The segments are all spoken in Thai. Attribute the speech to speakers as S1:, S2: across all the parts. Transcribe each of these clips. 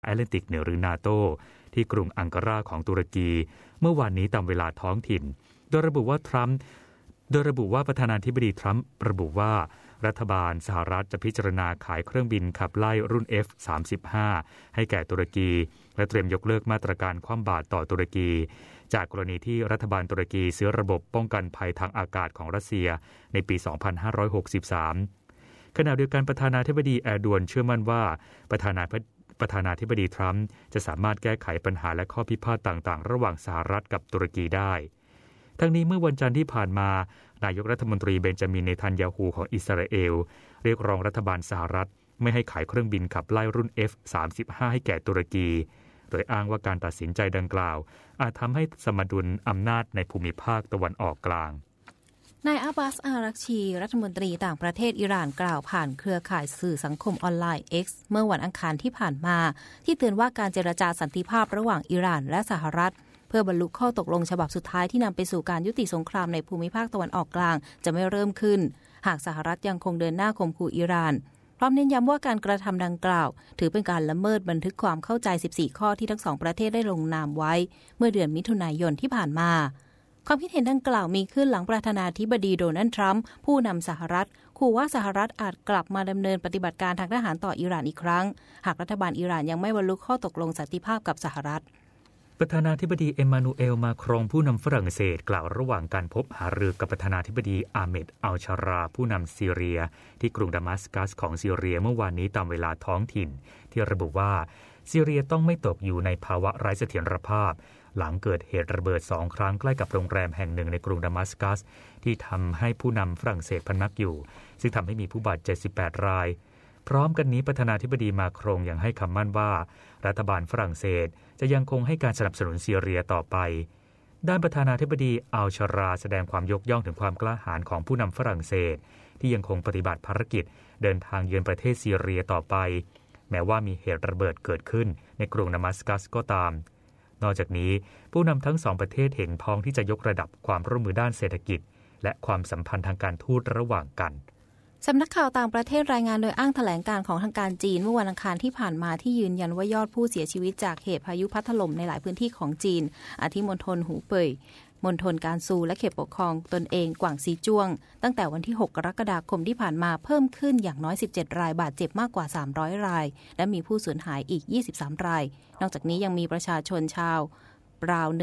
S1: แอตแลนติกเหนือหรือนาโตที่กรุงอังการาของตุรกีเมื่อวานนี้ตามเวลาท้องถิ่นโดยระบุว่าประธานาธิบดีทรัมป์ระบุว่ารัฐบาลสหรัฐจะพิจารณาขายเครื่องบินขับไล่รุ่น F-35 ให้แก่ตุรกีและเตรียมยกเลิกมาตรการคว่ำบาตรต่อตุรกีจากกรณีที่รัฐบาลตุรกีซื้อระบบป้องกันภัยทางอากาศของรัสเซียในปี 2563 ขณะเดียวกันประธานาธิบดีแอร์ดวนเชื่อมั่นว่าประธานาธิบดีทรัมป์จะสามารถแก้ไขปัญหาและข้อพิพาทต่างๆระหว่างสหรัฐกับตุรกีได้ทั้งนี้เมื่อวันจันทร์ที่ผ่านมานายกรัฐมนตรีเบนจามินเนทันยาฮูของอิสราเอลเรียกร้องรัฐบาลสหรัฐไม่ให้ขายเครื่องบินขับไล่รุ่น F-35 ให้แก่ตุรกีโดยอ้างว่าการตัดสินใจดังกล่าวอาจทำให้สมดุลอำนาจในภูมิภาคตะวันออกกลาง
S2: นายอาบาสอารักชีรัฐมนตรีต่างประเทศอิหร่านกล่าวผ่านเครือข่ายสื่อสังคมออนไลน์ X เมื่อวันอังคารที่ผ่านมาที่เตือนว่าการเจรจาสันติภาพระหว่างอิหร่านและสหรัฐเพื่อบรรลุข้อตกลงฉบับสุดท้ายที่นำไปสู่การยุติสงครามในภูมิภาคตะวันออกกลางจะไม่เริ่มขึ้นหากสหรัฐยังคงเดินหน้าข่มขู่อิหร่านพร้อมเน้นย้ำว่าการกระทำดังกล่าวถือเป็นการละเมิดบันทึกความเข้าใจ14ข้อที่ทั้งสองประเทศได้ลงนามไว้เมื่อเดือนมิถุนายนที่ผ่านมาความคิดเห็นดังกล่าวมีขึ้นหลังประธานาธิบดีโดนัลด์ทรัมป์ผู้นำสหรัฐขู่ว่าสหรัฐอาจกลับมาดำเนินปฏิบัติการทางทหารต่ออิหร่านอีกครั้งหากรัฐบาลอิหร่านยังไม่บรรลุข้อตกลงสันติภาพกับสหรัฐ
S1: ประธานาธิบดีเอมมานูเอลมาครองผู้นำฝรั่งเศสกล่าวระหว่างการพบหารือกับประธานาธิบดีอาเมดอัลชาราผู้นำซีเรียที่กรุงดามัสกัสของซีเรียเมื่อวานนี้ตามเวลาท้องถิ่นที่ระบุว่าซีเรียต้องไม่ตกอยู่ในภาวะไร้เสถียรภาพหลังเกิดเหตุระเบิด2 ครั้งใกล้กับโรงแรมแห่งหนึ่งในกรุงดามัสกัสที่ทำให้ผู้นำฝรั่งเศสพำนักอยู่ซึ่งทำให้มีผู้บาดเจ็บ78 รายพร้อมกันนี้ประธานาธิบดีมาครงยังให้คำมั่นว่ารัฐบาลฝรั่งเศสจะยังคงให้การสนับสนุนซีเรียต่อไปด้านประธานาธิบดีอัลชาราแสดงความยกย่องถึงความกล้าหาญของผู้นำฝรั่งเศสที่ยังคงปฏิบัติภารกิจเดินทางเยือนประเทศซีเรียต่อไปแม้ว่ามีเหตุระเบิดเกิดขึ้นในกรุงดามัสกัสก็ตามนอกจากนี้ผู้นำทั้ง2 ประเทศเห็นพ้องที่จะยกระดับความร่วมมือด้านเศรษฐกิจและความสัมพันธ์ทางการทูตระหว่างกัน
S2: สำนักข่าวต่างประเทศรายงานโดยอ้างแถลงการของทางการจีนเมื่อวันอังคารที่ผ่านมาที่ยืนยันว่ายอดผู้เสียชีวิตจากเหตุพายุพัดถล่มในหลายพื้นที่ของจีนอาทิมณฑลหูเป่ยมณฑลการซูและเขตปกครองตนเองกวางซีจ้วงตั้งแต่วันที่6 กรกฎาคมที่ผ่านมาเพิ่มขึ้นอย่างน้อย17 รายบาดเจ็บมากกว่า300 รายและมีผู้สูญหายอีก23 รายนอกจากนี้ยังมีประชาชนชาวราว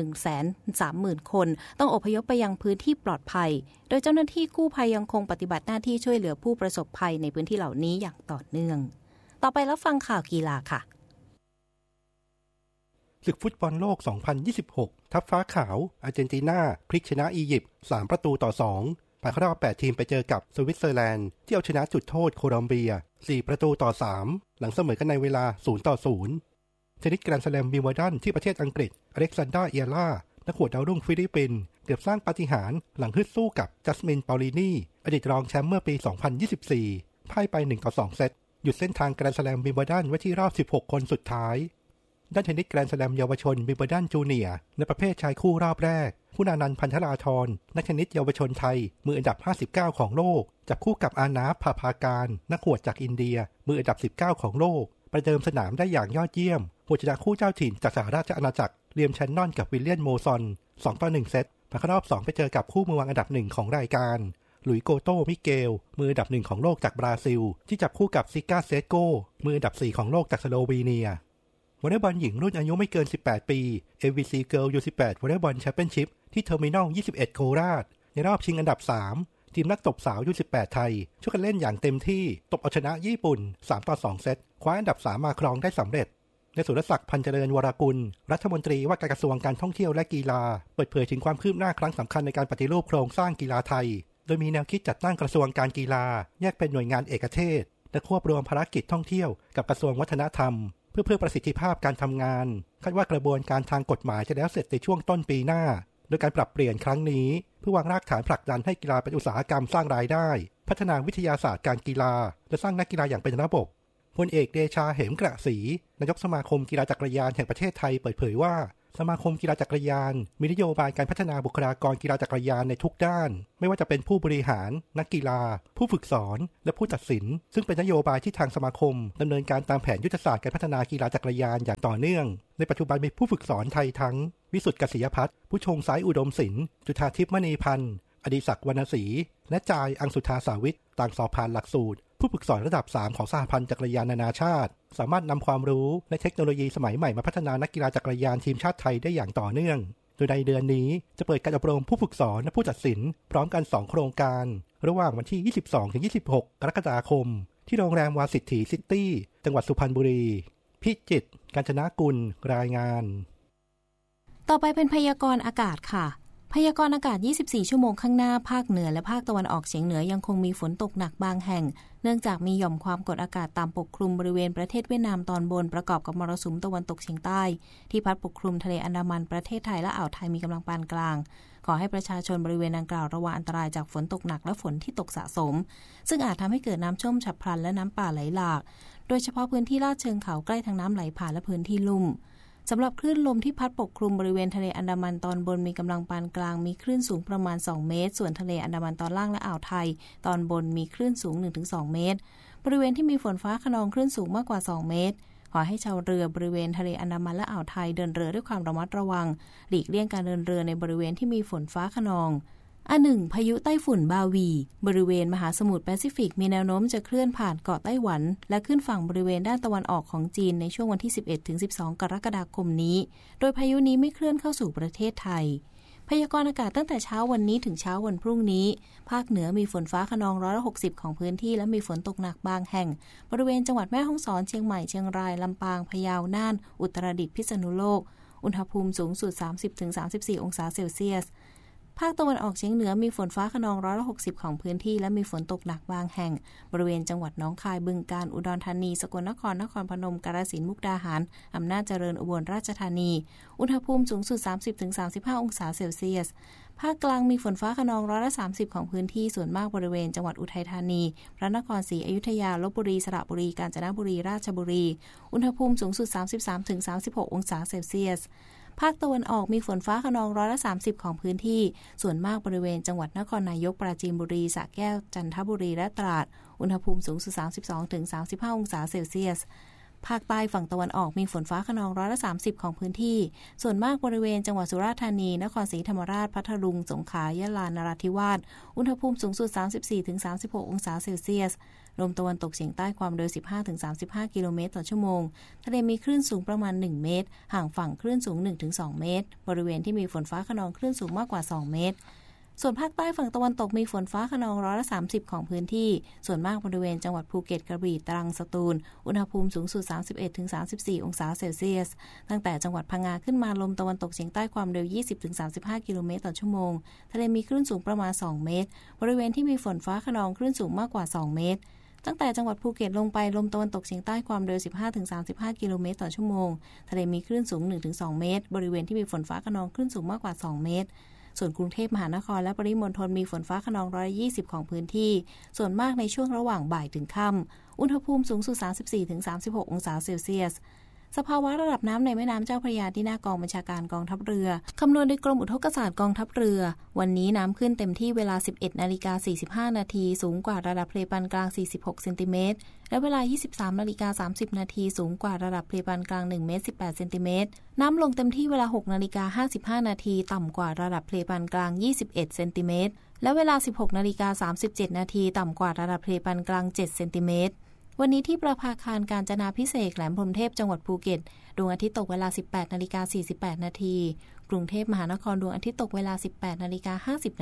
S2: 130,000 คนต้องอพยพไปยังพื้นที่ปลอดภัยโดยเจ้าหน้าที่กู้ภัยยังคงปฏิบัติหน้าที่ช่วยเหลือผู้ประสบภัยในพื้นที่เหล่านี้อย่างต่อเนื่องต่อไปรับฟังข่าวกีฬาค่ะ
S3: ศึกฟุตบอลโลก 2026 ทัพฟ้าขาวอาร์เจนตินาพลิกชนะอียิปต์3-2ผ่านเข้ารอบ8 ทีมไปเจอกับสวิตเซอร์แลนด์ที่เอาชนะจุดโทษโคลอมเบีย4-3หลังเสมอกันในเวลา0-0เทนนิสแกรนด์สแลมวิมเบิลดันที่ประเทศอังกฤษอเล็กซานดราเอียร่านักหัวดาวรุ่งฟิลิปปินส์เกือบสร้างปาฏิหาริย์หลังฮึดสู้กับจัสมิน เปาลินีอดีตรองแชมป์เมื่อปี 2024 พ่ายไป 1-2 เซตหยุดเส้นทางแกรนด์สแลมวิมเบิลดันไว้ที่รอบ 16 คนสุดท้ายด้านเทนนิสแกรนด์สแลมเยาวชนวิมเบิลดันจูเนียร์ในประเภทชายคู่รอบแรกคุณานันท์ พันธราธรนักเทนนิสเยาวชนไทยมืออันดับ 59 ของโลกจับคู่กับอานาฟ พาพาการนักหวดจากอินเดียมืออันดับ 19 ของโลกประเดิมสนามได้อย่างยอดเยี่ยมหัวชนะคู่เจ้าถิ่นจากสหราชอาณาจักรเลียมแชนนอนกับวิลเลียนโมซอน2-1 เซตผ่านเข้ารอบ2ไปเจอกับคู่มือวางอันดับ1ของรายการหลุยโกโตมิเกลมืออันดับ1ของโลกจากบราซิลที่จับคู่กับซิก้าเซโกมืออันดับ4ของโลกจากสโลวีเนียวอลเลย์บอลหญิงรุ่นอายุไม่เกิน18 ปี MVC Girl U18 วอลเลย์บอลแชมเปี้ยนชิพที่เทอร์มินอล21โคราชในรอบชิงอันดับ3ทีมนักตบสาว U18 ไทยช่วยกันเล่นอย่างเต็มที่ตบเอาชนะญี่ปุ่น3-2 เซตคว้าอันดับ3มาครองได้สำเร็จในสุรศักดิ์พันเจริญวรกุลรัฐมนตรีว่าการกระทรวงการท่องเที่ยวและกีฬาเปิดเผยถึงความคืบหน้าครั้งสำคัญในการปฏิรูปโครงสร้างกีฬาไทยโดยมีแนวคิดจัดตั้งกระทรวงการกีฬาแยกเป็นหน่วยงานเอกเทศและควบรวมภารกิจท่องเที่ยวกับกระทรวงวัฒนธรรมเพื่อเพิ่มประสิทธิภาพการทำงานคาดว่ากระบวนการทางกฎหมายจะแล้วเสร็จในช่วงต้นปีหน้าโดยการปรับเปลี่ยนครั้งนี้เพื่อวางรากฐานผลักดันให้กีฬาเป็นอุตสาหกรรมสร้างรายได้พัฒนาวิทยาศาสตร์การกีฬาและสร้างนักกีฬาอย่างเป็นระบบพลเอกเดชาเหมกระศรีนายกสมาคมกีฬาจักรยานแห่งประเทศไทยเปิดเผยว่าสมาคมกีฬาจักรยานมีนโยบายการพัฒนาบุคลากรกีฬาจักรยานในทุกด้านไม่ว่าจะเป็นผู้บริหารนักกีฬาผู้ฝึกสอนและผู้ตัดสินซึ่งเป็นนโยบายที่ทางสมาคมดำเนินการตามแผนยุทธศาสตร์การพัฒนากีฬาจักรยานอย่างต่อเนื่องในปัจจุบันมีผู้ฝึกสอนไทยทั้งวิสุทธิ์กษิยพัฒน์ผู้ชงสายอุดมศิลป์จุฑาทิพย์มณีพันธ์อดิศักดิ์วรรณศรีและจายอังสุธาสาวิทย์ต่างสอบผ่านหลักสูตรผู้ฝึกสอนระดับ 3 ของสหพันธ์จักรยานนานาชาติสามารถนำความรู้และเทคโนโลยีสมัยใหม่มาพัฒนานักกีฬาจักรยานทีมชาติไทยได้อย่างต่อเนื่องโดยในเดือนนี้จะเปิดการอบรมผู้ฝึกสอนและผู้ตัดสินพร้อมกัน2โครงการระหว่างวันที่ 22-26 กรกฎาคมที่โรงแรมวาสิทธิซิตี้จังหวัดสุพรรณบุรีพิจิตรกาญจนกุลรายงาน
S2: ต่อไปเป็นพยากรณ์อากาศค่ะพยากรณ์อากาศ24ชั่วโมงข้างหน้าภาคเหนือและภาคตะวันออกเฉียงเหนือยังคงมีฝนตกหนักบางแห่งเนื่องจากมีหย่อมความกดอากาศต่ำปกคลุมบริเวณประเทศเวียดนามตอนบนประกอบกับมรสุมตะวันตกเฉียงใต้ที่พัดปกคลุมทะเลอันดามันประเทศไทยและอ่าวไทยมีกำลังปานกลางขอให้ประชาชนบริเวณดังกล่าวระวังอันตรายจากฝนตกหนักและฝนที่ตกสะสมซึ่งอาจทำให้เกิดน้ำท่วมฉับพลันและน้ำป่าไหลหลากโดยเฉพาะพื้นที่ลาดเชิงเขาใกล้ทางน้ำไหลผ่านและพื้นที่ลุ่มสำหรับคลื่นลมที่พัดปกคลุมบริเวณทะเลอันดามันตอนบนมีกำลังปานกลางมีคลื่นสูงประมาณ2เมตรส่วนทะเลอันดามันตอนล่างและอ่าวไทยตอนบนมีคลื่นสูง 1-2 เมตรบริเวณที่มีฝนฟ้าคะนองคลื่นสูงมากกว่า2เมตรขอให้ชาวเรือบริเวณทะเลอันดามันและอ่าวไทยเดินเรือด้วยความระมัดระวังหลีกเลี่ยงการเดินเรือในบริเวณที่มีฝนฟ้าคะนอง1พายุไต้ฝุ่นบาวีบริเวณมหาสมุทรแปซิฟิกมีแนวโน้มจะเคลื่อนผ่านเกาะไต้หวันและขึ้นฝั่งบริเวณด้านตะวันออกของจีนในช่วงวันที่ 11-12 กรกฎาคมนี้โดยพายุนี้ไม่เคลื่อนเข้าสู่ประเทศไทยพยากรณ์อากาศตั้งแต่เช้าวันนี้ถึงเช้าวันพรุ่งนี้ภาคเหนือมีฝนฟ้าคะนอง160ของพื้นที่และมีฝนตกหนักบางแห่งบริเวณจังหวัดแม่ฮ่องสอนเชียงใหม่เชียงรายลำปางพะเยาน่านอุตรดิตถ์พิษณุโลกอุณหภูมิสูงสุด 30-34 องศาเซลเซียสภาคตะวันออกเฉียงเหนือมีฝนฟ้าคะนอง160ของพื้นที่และมีฝนตกหนักบางแห่งบริเวณจังหวัดหนองคายบึงกาฬอุดรธานีสกลนครนครพนมกาฬสินธุ์มุกดาหารอำนาจเจริญอุบลราชธานีอุณหภูมิสูงสุด 30-35 องศาเซลเซียสภาคกลางมีฝนฟ้าคะนอง30ของพื้นที่ส่วนมากบริเวณจังหวัดอุทัยธานีพระนครศรีอยุธยาลพบุรีสระบุรีกาญจนบุรีราชบุรีอุณหภูมิสูงสุด 33-36 องศาเซลเซียสภาคตะวันออกมีฝนฟ้าคะนอง30ของพื้นที่ส่วนมากบริเวณจังหวัดนครนายกปราจีนบุรีสระแก้วจันทบุรีและตราดอุณหภูมิสูงสุด 32-35 องศาเซลเซียสภาคใต้ฝั่งตะวันออกมีฝนฟ้าคะนอง30ของพื้นที่ส่วนมากบริเวณจังหวัดสุราษฎร์ธานีนครศรีธรรมราชพัทลุงสงขลายะลานราธิวาสอุณหภูมิสูงสุด 34-36 องศาเซลเซียสลมตะวันตกเฉียงใต้ความเร็ว 15-35 กิโลเมตรต่อชั่วโมงทะเลมีคลื่นสูงประมาณ1เมตรห่างฝั่งคลื่นสูง 1-2 เมตรบริเวณที่มีฝนฟ้าคะนองคลื่นสูงมากกว่า2เมตรส่วนภาคใต้ฝั่งตะวันตกมีฝนฟ้าคะนอง30ของพื้นที่ส่วนมากบริเวณจังหวัดภูเก็ตกระบี่ตรังสตูลอุณหภูมิสูงสุด 31-34 องศาเซลเซียสตั้งแต่จังหวัดพังงาขึ้นมาลมตะวันตกเฉียงใต้ความเร็ว 20-35 กิโลเมตรต่อชั่วโมงทะเลมีคลื่นสูงประมาณ2เมตรบริเวณที่มีฝนฟ้าคะนองคลื่นสูงมากกว่า2เมตรตั้งแต่จังหวัดภูเก็ตลงไปลมตะวันตกเฉียงใต้ความเร็ว 15-35 กิโลเมตรต่อชั่วโมงทะเลมีคลื่นสูง 1-2 เมตรบริเวณที่มีฝนฟ้าคะนองคลื่นสูงมากกว่า2เมตรส่วนกรุงเทพมหานครและปริมณฑลมีฝนฟ้าคะนอง120ของพื้นที่ส่วนมากในช่วงระหว่างบ่ายถึงค่ำอุณหภูมิสูงสุด 34-36 องศาเซลเซียสสภาวะระดับน้ำในแม่น้ำเจ้าพระยาที่หน้ากองบัญชาการกองทัพเรือคำนวณโดยกรมอุทกศาสตร์กองทัพเรือวันนี้น้ำขึ้นเต็มที่เวลา 11:45 น.สูงกว่าระดับทะเลปานกลาง46เซนติเมตรและเวลา 23:30 น.สูงกว่าระดับทะเลปานกลาง1เมตร18เซนติเมตรน้ำลงเต็มที่เวลา 6:55 น.ต่ำกว่าระดับทะเลปานกลาง21เซนติเมตรและเวลา 16:37 น.ต่ำกว่าระดับทะเลปานกลาง7เซนติเมตรวันนี้ที่ประภาคารกาญจนาภิเษกแหลมพรหมเทพจังหวัดภูเก็ตดวงอาทิตย์ตกเวลา 18:48 น.กรุงเทพมหานครดวงอาทิตย์ตกเวลา 18:50 น.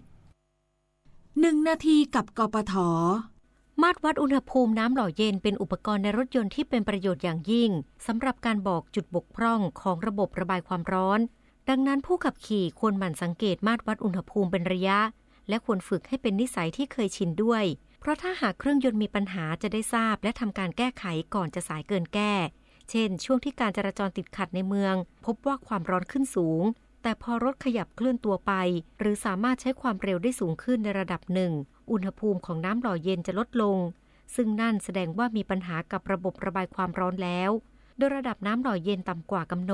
S4: 1 นาทีกับกปท.
S5: มาตรวัดอุณหภูมิน้ำหล่อเย็นเป็นอุปกรณ์ในรถยนต์ที่เป็นประโยชน์อย่างยิ่งสำหรับการบอกจุดบกพร่องของระบบระบายความร้อนดังนั้นผู้ขับขี่ควรหมั่นสังเกตมาตรวัดอุณหภูมิเป็นระยะและควรฝึกให้เป็นนิสัยที่เคยชินด้วยเพราะถ้าหากเครื่องยนต์มีปัญหาจะได้ทราบและทำการแก้ไขก่อนจะสายเกินแก้เช่นช่วงที่การจราจรติดขัดในเมืองพบว่าความร้อนขึ้นสูงแต่พอรถขยับเคลื่อนตัวไปหรือสามารถใช้ความเร็วได้สูงขึ้นในระดับหนึ่งอุณหภูมิของน้ำหล่อเย็นจะลดลงซึ่งนั่นแสดงว่ามีปัญหากับระบบระบายความร้อนแล้วโดยระดับน้ำหล่อเย็นต่ำกว่ากำหนด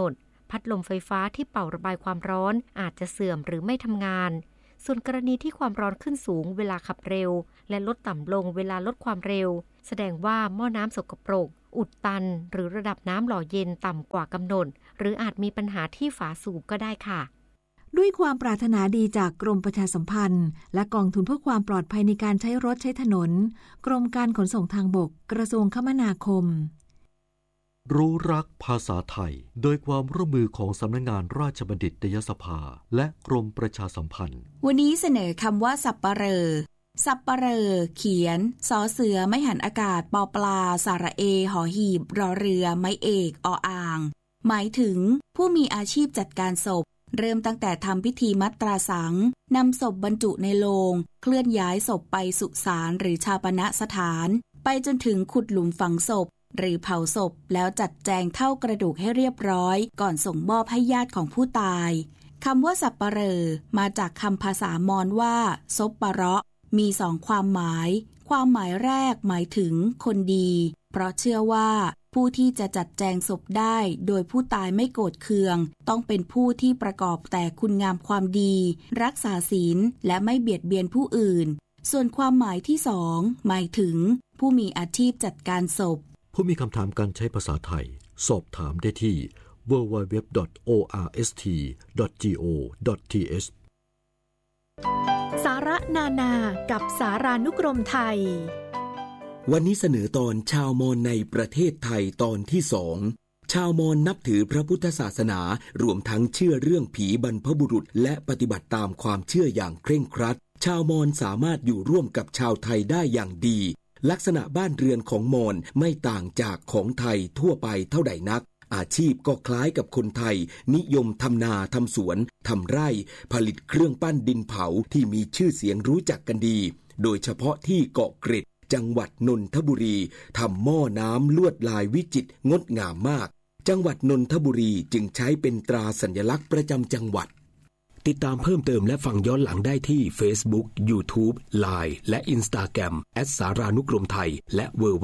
S5: พัดลมไฟฟ้าที่เป่าระบายความร้อนอาจจะเสื่อมหรือไม่ทำงานส่วนกรณีที่ความร้อนขึ้นสูงเวลาขับเร็วและลดต่ำลงเวลาลดความเร็วแสดงว่าหม้อน้ำสกปรกอุดตันหรือระดับน้ำหล่อเย็นต่ำกว่ากำหนดหรืออาจมีปัญหาที่ฝาสูบก็ได้ค่ะ
S4: ด้วยความปรารถนาดีจากกรมประชาสัมพันธ์และกองทุนเพื่อความปลอดภัยในการใช้รถใช้ถนนกรมการขนส่งทางบกกระทรวงคมนาคม
S6: รู้รักภาษาไทยโดยความร่วมมือของสำนักงานราชบัณฑิตยสภาและกรมประชาสัมพันธ์
S7: วันนี้เสนอคำว่าสัปปะเหร่อสัปปะเหร่อเขียนสอเสือไม่หันอากาศปอปลาสระเอหอหีบรอเรือไม้เอกออ่างหมายถึงผู้มีอาชีพจัดการศพเริ่มตั้งแต่ทำพิธีมัตราสังนำศพบรรจุในโลงเคลื่อนย้ายศพไปสุสานหรือชาปนสถานไปจนถึงขุดหลุมฝังศพหรือเผาศพแล้วจัดแจงเท่ากระดูกให้เรียบร้อยก่อนส่งมอบให้ญาติของผู้ตายคำว่าสัปปะเหร่อมาจากคำภาษามอญว่าซบปะเราะมีสองความหมายความหมายแรกหมายถึงคนดีเพราะเชื่อว่าผู้ที่จะจัดแจงศพได้โดยผู้ตายไม่โกรธเคืองต้องเป็นผู้ที่ประกอบแต่คุณงามความดีรักษาศีลและไม่เบียดเบียนผู้อื่นส่วนความหมายที่สองหมายถึงผู้มีอาชีพจัดการศพ
S6: ผู้มีคำถามการใช้ภาษาไทยสอบถามได้ที่ www.orst.go.th
S8: สาระนานากับสารานุกรมไทย
S9: วันนี้เสนอตอนชาวมอญในประเทศไทยตอนที่2ชาวมอญนับถือพระพุทธศาสนารวมทั้งเชื่อเรื่องผีบรรพบุรุษและปฏิบัติตามความเชื่ออย่างเคร่งครัดชาวมอญสามารถอยู่ร่วมกับชาวไทยได้อย่างดีลักษณะบ้านเรือนของมอญไม่ต่างจากของไทยทั่วไปเท่าใดนักอาชีพก็คล้ายกับคนไทยนิยมทำนาทำสวนทำไร่ผลิตเครื่องปั้นดินเผาที่มีชื่อเสียงรู้จักกันดีโดยเฉพาะที่เกาะเกร็ดจังหวัดนนทบุรีทำหม้อน้ำลวดลายวิจิตรงดงามมากจังหวัดนนทบุรีจึงใช้เป็นตราสัญลักษณ์ประจำจังหวัดติดตามเพิ่มเติมและฟังย้อนหลังได้ที่ Facebook, YouTube, Line และ Instagram @สารานุกรมไทยและ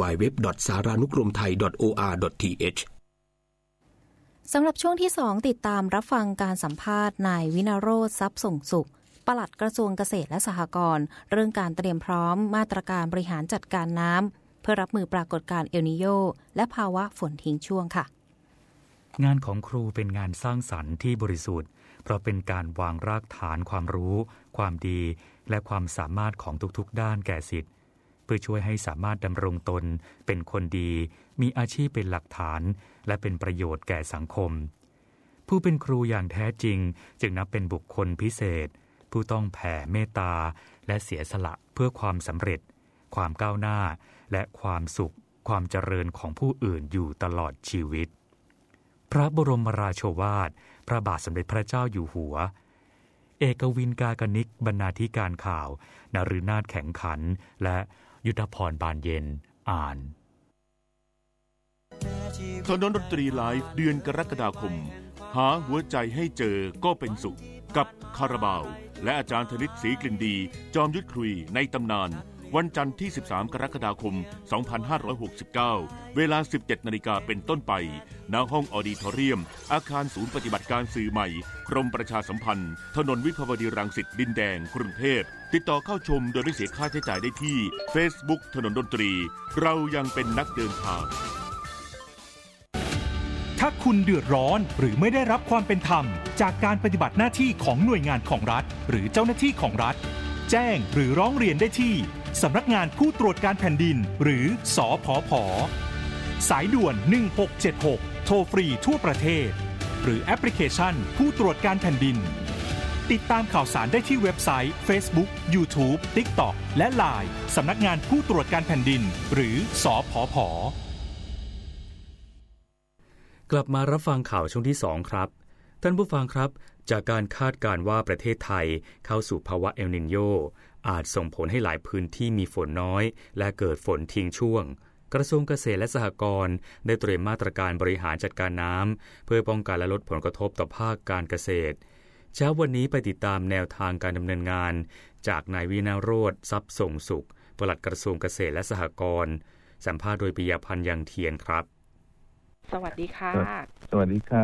S9: www.saranukromthai.or.th
S2: สำหรับช่วงที่2ติดตามรับฟังการสัมภาษณ์นายวินโรจน์ทรัพย์ส่งสุขปลัดกระทรวงเกษตรและสหกรณ์เรื่องการเตรียมพร้อมมาตรการบริหารจัดการน้ำเพื่อรับมือปรากฏการณ์เอลนิโญและภาวะฝนทิ้งช่วงค่ะ
S1: งานของครูเป็นงานสร้างสรรค์ที่บริสุทธิ์เพราะเป็นการวางรากฐานความรู้ความดีและความสามารถของทุกๆด้านแก่ศิษย์เพื่อช่วยให้สามารถดำรงตนเป็นคนดีมีอาชีพเป็นหลักฐานและเป็นประโยชน์แก่สังคมผู้เป็นครูอย่างแท้จริงจึงนับเป็นบุคคลพิเศษผู้ต้องแผ่เมตตาและเสียสละเพื่อความสำเร็จความก้าวหน้าและความสุขความเจริญของผู้อื่นอยู่ตลอดชีวิตพระบรมราโชวาทพระบาทสมเด็จพระเจ้าอยู่หัวเอกวินกากนิกบรรณาธิการข่าวนฤนาถแข็งขันและยุทธพรบานเย็นอ่าน
S10: ถนนดนตรีไลฟ์เดือนกรกฎาคมหาหัวใจให้เจอก็เป็นสุขกับคาราบาวและอาจารย์ธนิตศรีกลิ่นดีจอมยุทธคุยในตำนานวันจันทร์ที่13กรกฎาคม2569เวลา 17:00 น.เป็นต้นไปณห้องออดิทอเรียมอาคารศูนย์ปฏิบัติการสื่อใหม่กรมประชาสัมพันธ์ถนนวิภาวดีรังสิตดินแดงกรุงเทพติดต่อเข้าชมโดยไม่เสียค่าใช้จ่ายได้ที่ Facebook ถนนดนตรีเรายังเป็นนักเดินทาง
S11: ถ้าคุณเดือดร้อนหรือไม่ได้รับความเป็นธรรมจากการปฏิบัติหน้าที่ของหน่วยงานของรัฐหรือเจ้าหน้าที่ของรัฐแจ้งหรือร้องเรียนได้ที่สำนักงานผู้ตรวจการแผ่นดินหรือสผผ.สายด่วน1676โทรฟรีทั่วประเทศหรือแอปพลิเคชันผู้ตรวจการแผ่นดินติดตามข่าวสารได้ที่เว็บไซต์ Facebook, YouTube, TikTok และ LINE สำนักงานผู้ตรวจการแผ่นดินหรือสผผ.
S1: กลับมารับฟังข่าวช่วงที่2ครับท่านผู้ฟังครับจากการคาดการณ์ว่าประเทศไทยเข้าสู่ภาวะเอลนิโญอาจส่งผลให้หลายพื้นที่มีฝนน้อยและเกิดฝนทิ้งช่วงกระทรวงเกษตรและสหกรณ์ได้เตรียมมาตรการบริหารจัดการน้ำเพื่อป้องกันและลดผลกระทบต่อภาคการเกษตรเช้าวันนี้ไปติดตามแนวทางการดำเนินงานจากนายวินโรจน์ทรัพย์ส่งสุขปลัดกระทรวงเกษตรและสหกรณ์สัมภาษณ์โดยปิยพันธ์ยังเทียนครับ
S12: สวัสดีค่ะ
S13: สวัสดีครับ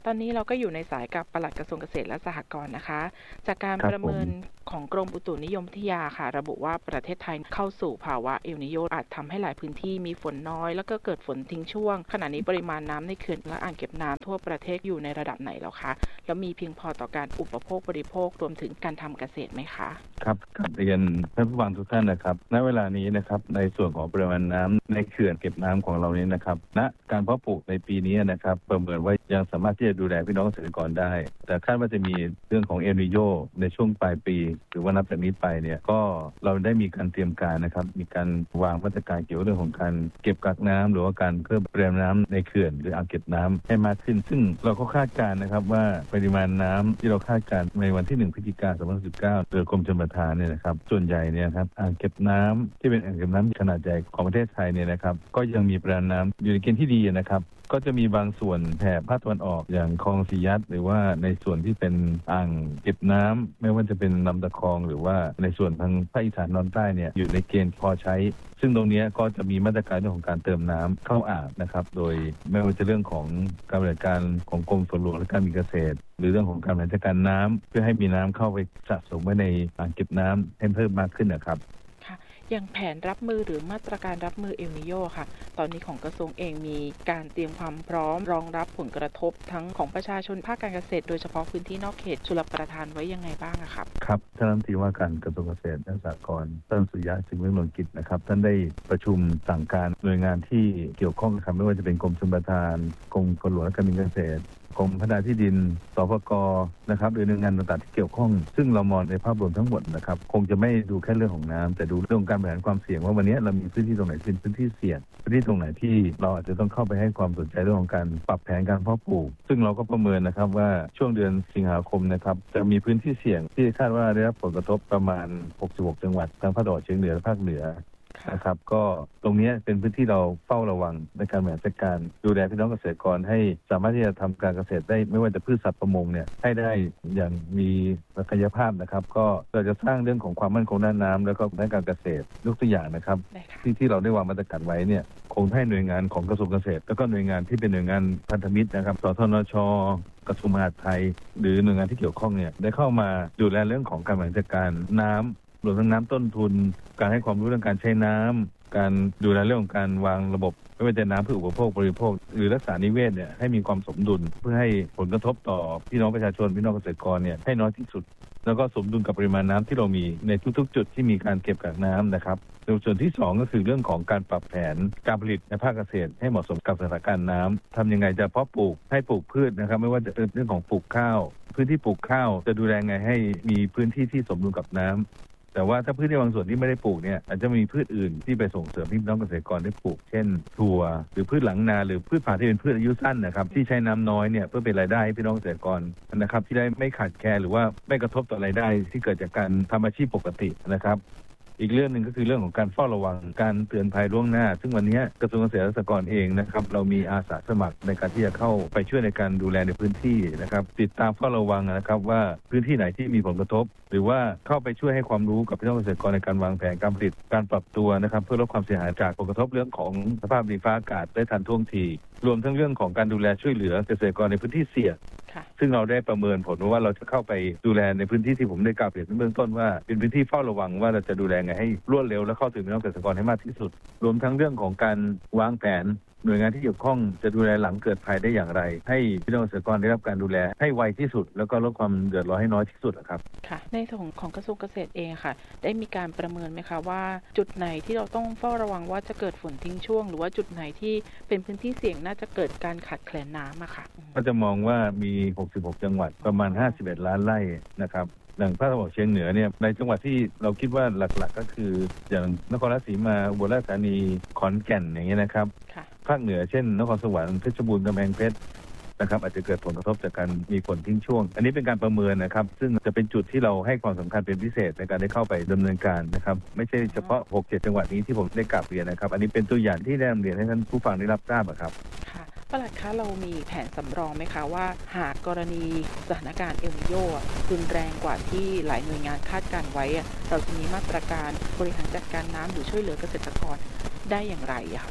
S12: ตอนนี้เราก็อยู่ในสายกับปลัดกระทรวงเกษตรและสหกรณ์นะคะจากการประเมินของกรมอุตุนิยมวิทยาค่ะระบุว่าประเทศไทยเข้าสู่ภาวะเอลนีโญอาจทำให้หลายพื้นที่มีฝนน้อยแล้วก็เกิดฝนทิ้งช่วงขณะนี้ปริมาณน้ำในเขื่อนและอ่างเก็บน้ำทั่วประเทศอยู่ในระดับไหนแล้วคะแล้วมีเพียงพอต่อการอุปโภคบริโภครวมถึงการทำเกษตรไหมคะ
S13: ครับเรียนท่านผู้ฟังทุกท่านนะครับณเวลานี้นะครับในส่วนของปริมาณน้ำในเขื่อนเก็บน้ำของเรานี้นะครับณการเพาะปลูกในปีนี้นะครับประเมินว่ายังสามารถที่จะดูแลพี่น้องเกษตรกรได้แต่คาดว่าจะมีเรื่องของเอลนีโญในช่วงปลายปีหรือว่านับจากนี้ไปเนี่ยก็เราได้มีการเตรียมการนะครับมีการวางมาตรการเกี่ยวกับเรื่องของการเก็บกักน้ำหรือว่าการเพิ่มปริมาณน้ำในเขื่อนหรืออ่างเก็บน้ำให้มากขึ้นซึ่งเราก็คาดการณ์นะครับว่าปริมาณน้ำที่เราคาดการณ์ในวันที่1 พฤศจิกายน 2019โดยกรมชลประทานเนี่ยนะครับส่วนใหญ่เนี่ยครับอ่างเก็บน้ำที่เป็นอ่างเก็บน้ำขนาดใหญ่ของประเทศไทยเนี่ยนะครับก็ยังมีปริมาณน้ำอยู่ในเกณฑ์ที่ดีนะครับก็จะมีบางส่วนแถบภาคตะวันออกอย่างคลองสียัดหรือว่าในส่วนที่เป็นอ่างเก็บน้ำไม่ว่าจะเป็นลำตะคองหรือว่าในส่วนทางภาคอีสานตอนใต้เนี่ยอยู่ในเกณฑ์พอใช้ซึ่งตรงนี้ก็จะมีมาตรการเรื่องของการเติมน้ำเข้าอ่างนะครับโดยไม่ว่าจะเรื่องของการบริการของกรมฝนหลวงและการมีเกษตรหรือเรื่องของการบริหารจัดการน้ำเพื่อให้มีน้ำเข้าไปสะสมไว้ในอ่างเก็บน้ำให้เพิ่มมากขึ้นนะครับ
S12: อย่างแผนรับมือหรือมาตรการรับมือเอลนีโญค่ะตอนนี้ของกระทรวงเองมีการเตรียมความพร้อมรองรับผลกระทบทั้งของประชาชนภาคการเกษตรโดยเฉพาะพื้นที่นอกเขตชลประทานไว้ยังไงบ้างครับ
S13: ครับท่านรัฐมนตรีว่าการกระทรวงเกษตรและสหกรณ์ท่านสุริยะ จึงรุ่งเรืองกิจนะครับท่านได้ประชุมสั่งการหน่วยงานที่เกี่ยวข้องครับไม่ว่าจะเป็นกรมชลประทานกรมฝนหลวงและการมีเกษตรกรมพัฒนาที่ดินสปก.นะครับหรือหน่วยงานต่างๆที่เกี่ยวข้องซึ่งเรามองในภาพรวมทั้งหมดนะครับคงจะไม่ดูแค่เรื่องของน้ำแต่ดูเรื่องการบริหารความเสี่ยงว่าวันนี้เรามีพื้นที่ตรงไหนเป็นพื้นที่เสี่ยงพื้นที่ตรงไหนที่เราอาจจะต้องเข้าไปให้ความสนใจเรื่องของการปรับแผนการเพาะปลูกซึ่งเราก็ประเมินนะครับว่าช่วงเดือนสิงหาคมนะครับจะมีพื้นที่เสี่ยงที่คาดว่าได้รับผลกระทบประมาณ66จังหวัดทางภาคตะวันออกเฉียงเหนือและภาคเหนือนะครับก็ตรงนี้เป็นพื้นที่เราเฝ้าระวังในการบริหารจัดการดูแลพี่น้องเกษตรกรให้สามารถที่จะทำการเกษตรได้ไม่ว่าจะพืชสัตว์ประมงเนี่ยให้ได้อย่างมีศักยภาพนะครับก็เราจะสร้างเรื่องของความมั่นคงด้านน้ำแล้วก็ด้านการเกษตรยกตัวอย่างนะครับที่เราได้วางมาตรการไว้เนี่ยคงให้หน่วยงานของกระทรวงเกษตรแล้วก็หน่วยงานที่เป็นหน่วยงานพันธมิตรนะครับสทนช.กระทรวงมหาดไทยหรือหน่วยงานที่เกี่ยวข้องเนี่ยได้เข้ามาดูแลเรื่องของการบริหารจัดการน้ำรวมทั้งน้ำต้นทุนการให้ความรู้เรื่องการใช้น้ำการดูแลเรื่องของการวางระบบไม่ว่าจะน้ำเพื่ออุปโภคบริโภคหรือรักษานิเวศเนี่ยให้มีความสมดุลเพื่อให้ผลกระทบต่อพี่น้องประชาชนพี่น้องเกษตรกรเนี่ยให้น้อยที่สุดแล้วก็สมดุลกับปริมาณน้ำที่เรามีในทุกๆจุดที่มีการเก็บกักน้ำนะครับส่วนที่2ก็คือเรื่องของการปรับแผนการผลิตในภาคเกษตรให้เหมาะสมกับสถานการณ์น้ำทำยังไงจะเพาะปลูกให้ปลูกพืชนะครับไม่ว่าจะเป็นเรื่องของปลูกข้าวพื้นที่ปลูกข้าวจะดูแลไงให้มีพื้นที่ที่สมดุลกับน้ำแต่ว่าถ้าพืชในบางส่วนที่ไม่ได้ปลูกเนี่ยอาจจะมีพืชอื่นที่ไปส่งเสริมพี่น้องเกษตรกรได้ปลูกเช่นถั่วหรือพืชหลังนาหรือพืชผักที่เป็นพืชอายุสั้นนะครับที่ใช้น้ำน้อยเนี่ยเพื่อเป็นรายได้ให้พี่น้องเกษตรกรนะครับที่ได้ไม่ขาดแคลนหรือว่าไม่กระทบต่อรายได้ที่เกิดจากการทำอาชีพปกตินะครับอีกเรื่องนึงก็คือเรื่องของการเฝ้าระวังการเตือนภัยล่วงหน้าซึ่งวันนี้กระทรวงเกษตรและสหกรณ์เองนะครับเรามีอาสาสมัครในการที่จะเข้าไปช่วยในการดูแลในพื้นที่นะครับติดตามเฝ้าระวังนะครับว่าพื้นที่ไหนที่มีผลกระทบหรือว่าเข้าไปช่วยให้ความรู้กับพี่น้องเกษตรกรในการวางแผนการผลิตการปรับตัวนะครับเพื่อลดความเสียหายจากผลกระทบเรื่องของสภาพดินฟ้าอากาศได้ทันท่วงทีรวมทั้งเรื่องของการดูแลช่วยเหลือเกษตรกรในพื้นที่เสี่ยงซึ่งเราได้ประเมินผลว่าเราจะเข้าไปดูแลในพื้นที่ที่ผมได้กล่าวเปรียบในเบื้องต้นว่าเป็นพื้นที่เฝ้าระวังว่าเราจะดูแลไงให้รวดเร็วและเข้าถึงพี่น้องเกษตรกรให้มากที่สุดรวมทั้งเรื่องของการวางแผนหน่วยงานที่เกี่ยวข้องจะดูแลหลังเกิดภัยได้อย่างไรให้พี่น้องเกษตรกรได้รับการดูแลให้ไวที่สุดแล้วก็ลดความเดือดร้อนให้น้อยที่สุดครับ
S12: ค่ะในส่วนของกระทรวงเกษตรเองค่ะได้มีการประเมินไหมคะว่าจุดไหนที่เราต้องเฝ้าระวังว่าจะเกิดฝนทิ้งช่วงหรือว่าจุดไหนที่เป็นพื้นที่เสี่ยงน่าจะเกิดการขาดแคลนน้ำค่ะ
S13: ก็จะมองว่ามี66จังหวัดประมาณ51ล้านไร่นะครับอย่างภาคตะวันออกเฉียงเหนือเนี่ยในจังหวัดที่เราคิดว่าหลักๆก็คืออย่างนครราชสีมาอุบลราชธานีขอนแก่นอย่างเงี้ยนะครับภาคเหนือเช่นนครสวรรค์เพชรบูรณ์กำแพงเพชรนะครับอาจจะเกิดผลกระทบจากการมีฝนทิ้งช่วงอันนี้เป็นการประเมินนะครับซึ่งจะเป็นจุดที่เราให้ความสำคัญเป็นพิเศษในการได้เข้าไปดำเนินการนะครับไม่ใช่เฉพาะ 6-7 จังหวัดนี้ที่ผมได้กล่าวเรียนนะครับอันนี้เป็นตัวอย่างที่ได้นำเรียนให้ท่านผู้ฟังได้รับทราบครับ
S12: ปลัดคะเรามีแผนสำรองไหมคะว่าหากกรณีสถานการณ์เอลนีโญรุนแรงกว่าที่หลายหน่วยงานคาดการไว้เราจะมีมาตรการบริหารจัดการน้ำหรือช่วยเหลือเกษตรกรได้อย่างไรคะ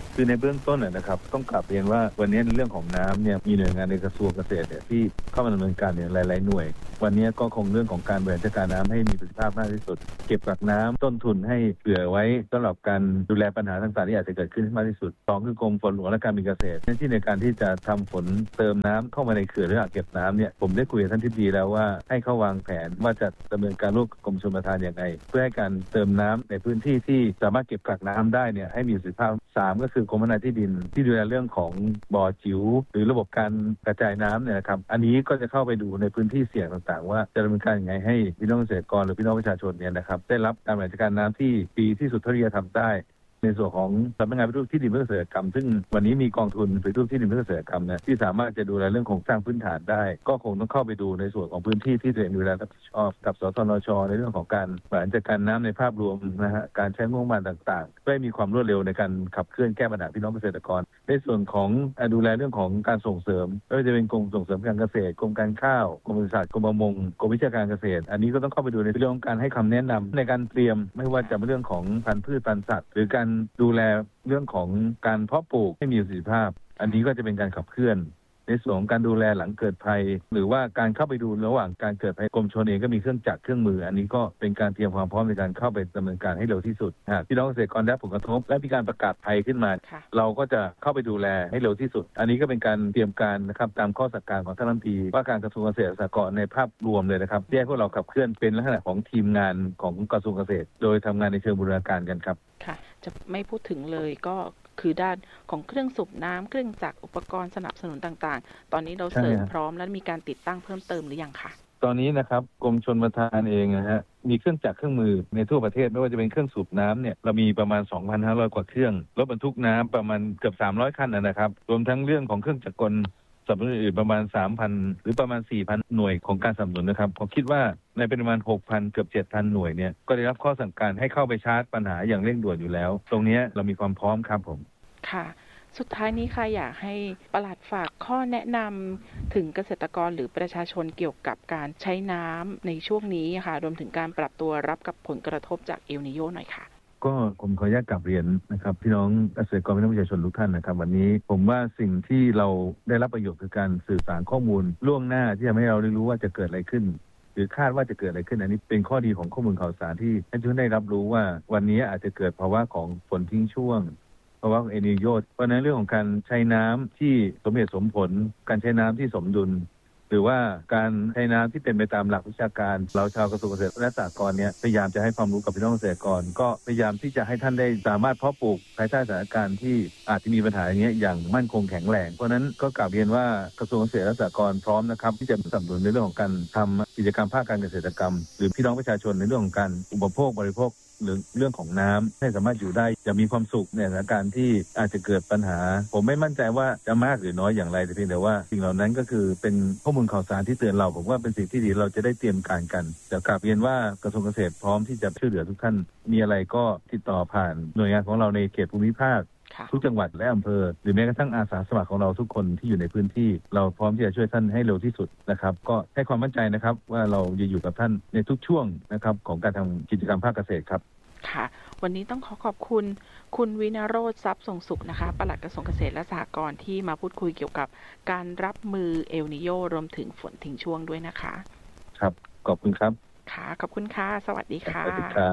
S13: คือในเบื้องต้นนะครับต้องกลับเรียนว่าวันนี้ในเรื่องของน้ำเนี่ยมีหน่วยงานในกระทรวงเกษตรเนี่ยที่เข้ามาดำเนินการเนี่ยหลายๆหน่วยวันนี้ก็คงเรื่องของการบริหารจัดการน้ำให้มีประสิทธิภาพมากที่สุดเก็บกักน้ำต้นทุนให้เผื่อไว้สำหรับการดูแลปัญหาต่างๆที่อาจจะเกิดขึ้นมากที่สุด2คือกรมฝนหลวงและการบินเกษตรที่ในการที่จะทำฝนเติมน้ำเข้ามาในเขื่อนหรืออ่างเก็บน้ำเนี่ยผมได้คุยกับท่านทิบดีแล้วว่าให้เขาวางแผนว่าจะดำเนินการร่วมกับกรมชลประทานอย่างไรเพื่อให้การเติมน้ำในพื้นที่ที่สามารถเก็บกักน้ำได้เนี่ยให้มีประสิทธิภาพ3ก็คือกรมพัฒนาที่ดินที่ดูแลเรื่องของบ่อจิ๋วหรือระบบการกระจายน้ำเนี่ยนะครับอันนี้ก็จะเข้าไปดูในพื้นที่เสี่ยงต่างๆว่าจะดำเนินการยังไงให้พี่น้องเกษตรกรหรือพี่น้องประชาชนเนี่ยนะครับได้รับการบริหารจัดการน้ำที่ดีที่สุดเท่าที่จะทำได้ในส่วนของสำนักงานปฏิรูปที่ดินเพื่อเกษตรกรรมซึ่งวันนี้มีกองทุนปฏิรูปที่ดินเพื่อเกษตรกรรมเนี่ยที่สามารถจะดูแลเรื่องโครงสร้างพื้นฐานได้ก็คงต้องเข้าไปดูในส่วนของพื้นที่ที่ตัวเองดูแลรับผิดชอบกับสสนช.ในเรื่องของการบริหารจัดการน้ำในภาพรวมนะฮะการใช้งบประมาณต่างๆเพื่อให้มีความรวดเร็วในการขับเคลื่อนแก้ปัญหาพี่น้องเกษตรกรในส่วนของดูแลเรื่องของการส่งเสริมไม่ว่าจะเป็นกรมส่งเสริมการเกษตรกรมการข้าวกรมปศุสัตว์กรมประมงกรมวิชาการเกษตรอันนี้ก็ต้องเข้าไปดูในเรื่องของการให้คำแนะนำในการเตรียมไม่ว่าจะเป็นเรื่องของพันธุ์พืชพันธุ์สัตว์หรือการดูแลเรื่องของการเพาะปลูกให้มีประสิทธิภาพอันนี้ก็จะเป็นการขับเคลื่อนในส่วนของการดูแลหลังเกิดภัยหรือว่าการเข้าไปดูระหว่างการเกิดภัยกรมชลเองก็มีเครื่องจักรเครื่องมืออันนี้ก็เป็นการเตรียมความพร้อมในการเข้าไปดำเนินการให้เร็วที่สุดพี่น้องเกษตรกรได้ผลกระทบและมีการประกาศภัยขึ้นมาเราก็จะเข้าไปดูแลให้เร็วที่สุดอันนี้ก็เป็นการเตรียมการนะครับตามข้อสั่งการของท่านรัฐมนตรีว่าการกระทรวงเกษตรและสหกรณ์ในภาพรวมเลยนะครับที่ให้พวกเราขับเคลื่อนเป็นลักษณะของทีมงานของกระทรวงเกษตรโดยทำงานในเชิงบูรณาการกันครับ
S12: ค่ะจะไม่พูดถึงเลยก็คือด้านของเครื่องสูบน้ำเครื่องจักรอุปกรณ์สนับสนุนต่างๆตอนนี้เราเสริมพร้อมและมีการติดตั้งเพิ่มเติมหรือยังคะ
S13: ตอนนี้นะครับกรมชลประทานเองนะฮะมีเครื่องจักรเครื่องมือในทั่วประเทศไม่ว่าจะเป็นเครื่องสูบน้ำเนี่ยเรามีประมาณ 2,500 กว่าเครื่องรถบรรทุกน้ำประมาณเกือบ300คันนะครับรวมทั้งเรื่องของเครื่องจักรกลสนับสนุนอื่นประมาณ 3,000 หรือประมาณ 4,000 หน่วยของการสนับสนุนนะครับผมคิดว่าในประมาณ 6,000 เกือบ 7,000 หน่วยเนี่ยก็ได้รับข้อสั่งการให้เข้าไปชาร์จปัญหาอย่างเร่งด่วนอยู่แล้วตรงนี้เรามีความพร้อมครับผม
S12: ค่ะสุดท้ายนี้ค่ะอยากให้ปลัดฝากข้อแนะนำถึงเกษตรกรหรือประชาชนเกี่ยวกับการใช้น้ำในช่วงนี้ค่ะรวมถึงการปรับตัวรับกับผลกระทบจากเอลนิโญหน่อยค่ะ
S13: ก็ผมขออนุญาตกลับเรียนนะครับพี่น้องเกษตรกรพี่น้องประชาชนทุกท่านนะครับวันนี้ผมว่าสิ่งที่เราได้รับประโยชน์คือการสื่อสารข้อมูลล่วงหน้าที่ทำให้เราได้รู้ว่าจะเกิดอะไรขึ้นหรือคาดว่าจะเกิดอะไรขึ้นอันนี้เป็นข้อดีของข้อมูลข่าวสารที่ให้ทุกท่านได้รับรู้ว่าวันนี้อาจจะเกิดภาวะของฝนทิ้งช่วงเพราะว่าเอลนิโญเพราะนั้นเรื่องของการใช้น้ำที่สมเหตุสมผลการใช้น้ำที่สมดุลหรือว่าการใช้น้ำที่เป็นไปตามหลักวิชาการเราชาวกระทรวงเกษตรและสหกรณ์เนี่ยพยายามจะให้ความรู้กับพี่น้องเกษตรกรก็พยายามที่จะให้ท่านได้สามารถเพาะปลูกภายใต้สถานการณ์ที่อาจจะมีปัญหาอย่างเงี้ยอย่างมั่นคงแข็งแรงเพราะนั้นก็กล่าวเรียนว่ากระทรวงเกษตรและสหกรณ์พร้อมนะครับที่จะสนับสนุนในเรื่องของการทำกิจกรรมภาคการเกษตรกรรมหรือพี่น้องประชาชนในเรื่องของการอุปโภคบริโภคหรือเรื่องของน้ำให้สามารถอยู่ได้จะมีความสุขในสถานการณ์ที่อาจจะเกิดปัญหาผมไม่มั่นใจว่าจะมากหรือน้อยอย่างไรแต่เพียงแต่ว่าสิ่งเหล่านั้นก็คือเป็นข้อมูลข่าวสารที่เตือนเราผมว่าเป็นสิ่งที่ดีเราจะได้เตรียมการกันแต่กราบเรียนว่ากระทรวงเกษตรพร้อมที่จะช่วยเหลือทุกท่านมีอะไรก็ติดต่อผ่านหน่วยงานของเราในเขตภูมิภาคทุกจังหวัดและอำเภอหรือแม้กระทั่งอาสาสมัครของเราทุกคนที่อยู่ในพื้นที่เราพร้อมที่จะช่วยท่านให้เร็วที่สุดนะครับก็ให้ความมั่นใจนะครับว่าเราจะอยู่กับท่านในทุกช่วงนะครับของการทำกิจกรรมภาคเกษตรครับ
S12: ค่ะวันนี้ต้องขอบคุณคุณวินโรจน์ทรัพย์ส่งสุขนะคะปลัดกระทรวงเกษตรและสหกรณ์ที่มาพูดคุยเกี่ยวกับการรับมือเอลนิโญรวมถึงฝนทิ้งช่วงด้วยนะคะ
S13: ครับขอบคุณครับ
S12: ค่ะขอบคุณค่ะสวัสดีค่ะ
S13: สวัสดีครับ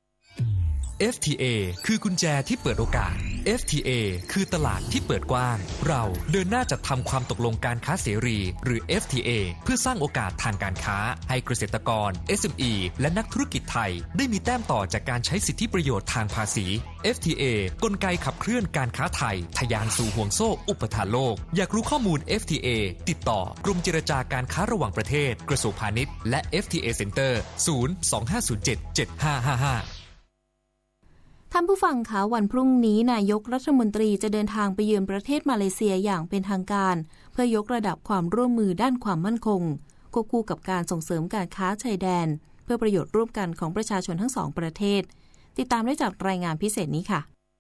S14: FTA คือกุญแจที่เปิดโอกาส FTA คือตลาดที่เปิดกว้างเราเดินหน้าจัดทำความตกลงการค้าเสรีหรือ FTA เพื่อสร้างโอกาสทางการค้าให้เกษตรกร SME และนักธุรกิจไทยได้มีแต้มต่อจากการใช้สิทธิประโยชน์ทางภาษี FTA กลไกขับเคลื่อนการค้าไทยทะยานสู่ห่วงโซ่อุปทานโลกอยากรู้ข้อมูล FTA ติดต่อกรมเจรจาการค้าระหว่างประเทศกระทรวงพาณิชย์และ FTA Center 025077555
S2: ท่านผู้ฟังคะวันพรุ่งนี้นายกรัฐมนตรีจะเดินทางไปเยือนประเทศมาเลเซียอย่างเป็นทางการเพื่อยกระดับความร่วมมือด้านความมั่นคงควบคู่กับการส่งเสริมการค้าชายแดนเพื่อประโยชน์ร่วมกันของประชาชนทั้งสองประเทศติดตามได้จากรายงานพิเศษนี้ค่ะ